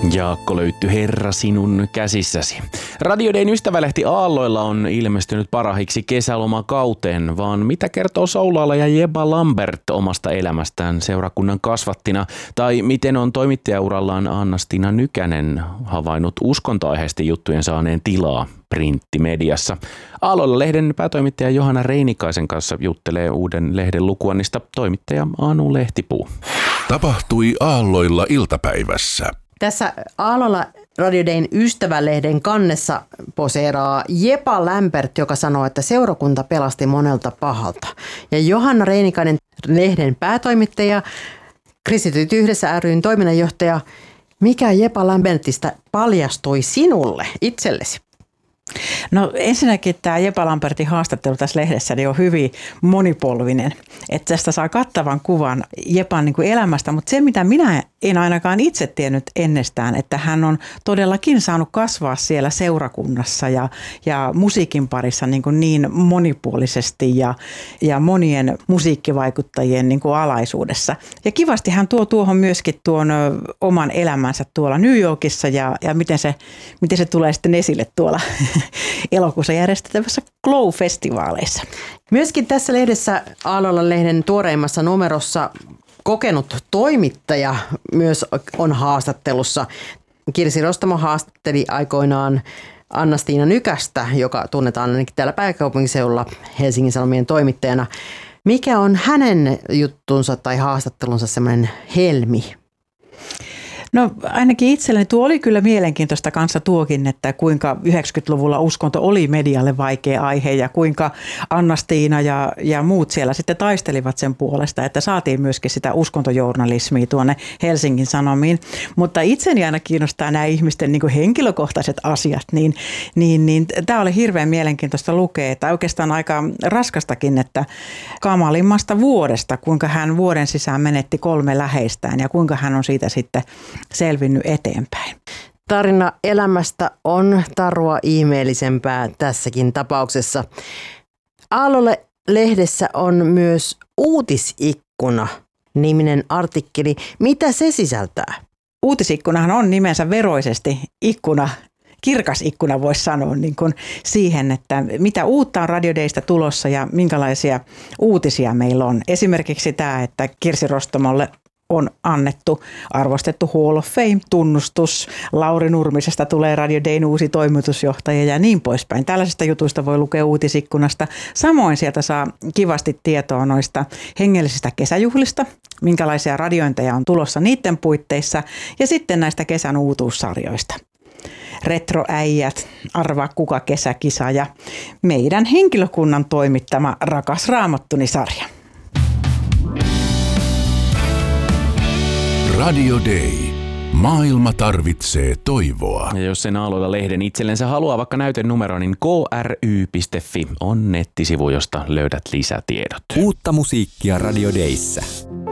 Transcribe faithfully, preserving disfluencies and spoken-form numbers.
Jaakko löytty herra sinun käsissäsi. Radio Dayn ystävälehti Aalloilla on ilmestynyt parahiksi kesälomakauteen, vaan mitä kertoo soulaalaja Jeba Lambert omasta elämästään seurakunnan kasvattina, tai miten on toimittajaurallaan Anna-Stina Nykänen havainnut uskontoaiheisesti juttujen saaneen tilaa printtimediassa. Aalloilla-lehden päätoimittaja Johanna Reinikaisen kanssa juttelee uuden lehden lukuannista toimittaja Anu Lehtipuu. Tapahtui Aalloilla iltapäivässä. Tässä Aalloilla Radio Dayn ystävälehden kannessa poseeraa Jeba Lambert, joka sanoo, että seurakunta pelasti monelta pahalta. Ja Johanna Reinikainen, lehden päätoimittaja, Kristityt yhdessä ry:n toiminnanjohtaja. Mikä Jeba Lambertista paljastui sinulle itsellesi? No ensinnäkin tämä Jeba Lambertin haastattelu tässä lehdessä niin on hyvin monipolvinen. Että tästä saa kattavan kuvan Jeban niin kuin elämästä, mutta se mitä minä en ainakaan itse tiennyt ennestään, että hän on todellakin saanut kasvaa siellä seurakunnassa ja, ja musiikin parissa niin, kuin niin monipuolisesti ja, ja monien musiikkivaikuttajien niin kuin alaisuudessa. Ja kivasti hän tuo tuohon myöskin tuon oman elämänsä tuolla New Yorkissa ja, ja miten, se, miten se tulee sitten esille tuolla elokuussa järjestettävässä Glow-festivaaleissa. Myöskin tässä lehdessä, Aalloilla-lehden tuoreimmassa numerossa, kokenut toimittaja myös on haastattelussa. Kirsi Rostamo haastatteli aikoinaan Anna-Stina Nykästä, joka tunnetaan ainakin täällä pääkaupunkiseudulla Helsingin Sanomien toimittajana. Mikä on hänen juttunsa tai haastattelunsa semmoinen helmi? No ainakin itselleni tuo oli kyllä mielenkiintoista kanssa tuokin, että kuinka yhdeksänkymmentäluvulla uskonto oli medialle vaikea aihe ja kuinka Anna-Stiina ja, ja muut siellä sitten taistelivat sen puolesta, että saatiin myöskin sitä uskontojournalismia tuonne Helsingin Sanomiin. Mutta itseni aina kiinnostaa nämä ihmisten niin kuin henkilökohtaiset asiat, niin, niin, niin tämä oli hirveän mielenkiintoista lukea, että oikeastaan aika raskastakin, että kamalimmasta vuodesta, kuinka hän vuoden sisään menetti kolme läheistään ja kuinka hän on siitä sitten selvinnyt eteenpäin. Tarina elämästä on tarua ihmeellisempää tässäkin tapauksessa. Aalloilla-lehdessä on myös uutisikkuna -niminen artikkeli. Mitä se sisältää? Uutisikkunahan on nimensä veroisesti ikkuna. Kirkas ikkuna voisi sanoa niin kuin siihen, että mitä uutta on Radio Daystä tulossa ja minkälaisia uutisia meillä on. Esimerkiksi tämä, että Kirsi Rostamolle on annettu arvostettu Hall of Fame-tunnustus. Lauri Nurmisesta tulee Radio Dayn uusi toimitusjohtaja ja niin poispäin. Tällaisista jutuista voi lukea uutisikkunasta. Samoin sieltä saa kivasti tietoa noista hengellisistä kesäjuhlista, minkälaisia radiointeja on tulossa niiden puitteissa ja sitten näistä kesän uutuussarjoista. Retroäijät, arvaa kuka kesäkisa ja meidän henkilökunnan toimittama Rakas Raamattuni-sarja. Radio Day. Maailma tarvitsee toivoa. Ja jos sen Aalloilla-lehden itsellensä haluaa vaikka näytenumero, niin k r y piste f i on nettisivu, josta löydät lisätiedot. Uutta musiikkia Radio Dayssä.